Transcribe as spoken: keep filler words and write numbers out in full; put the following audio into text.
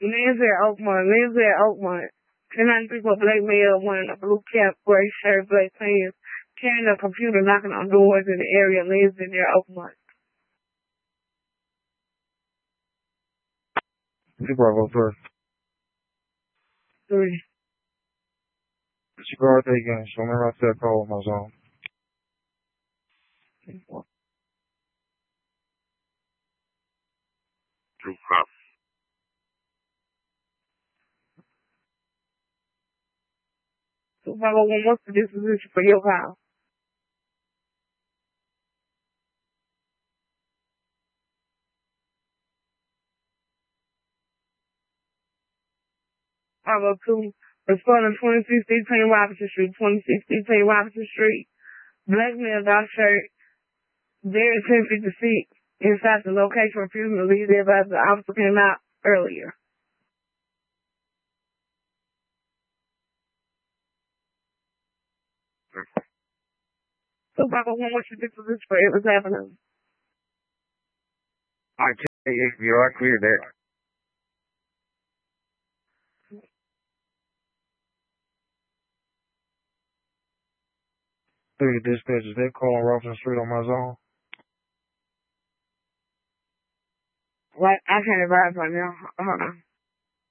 Lindsay at Oakmont. Lindsay at Oakmont. ten ninety-three for black male wearing a blue cap, gray shirt, black pants, carrying a computer, knocking on doors in the area. Lindsay near Oakmont. Two Bravo first. Three. Cigar again. Show me right there. Call my zone. Two cop. Two five oh one. What's the disposition for your call? five oh two. Responding twenty sixteen Payne Robinson Street. twenty sixteen Payne Robinson Street. Black male, dark shirt. There ten fifty-six. Inside the location, refusing to leave there as the officer came out earlier. So, Papa, what's your disposition for it was happening? I tell you, you are clear there. Three dispatchers, they calling Robinson Street on my zone. Right, I can't advise right now. Hold on.